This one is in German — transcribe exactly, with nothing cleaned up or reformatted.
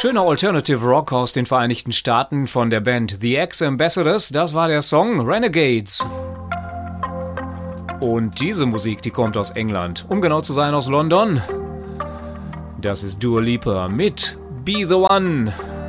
Schöner Alternative Rock aus den Vereinigten Staaten von der Band The Ex-Ambassadors. Das war der Song Renegades. Und diese Musik, die kommt aus England, um genau zu sein aus London. Das ist Dua Lipa mit Be The One.